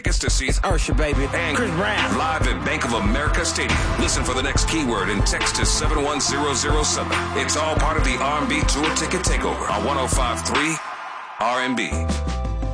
Tickets to see Usher, baby. and Chris Brown. live at Bank of America Stadium. Listen for the next keyword and text to 71007. It's all part of the R&B Tour Ticket Takeover on 105.3 R&B.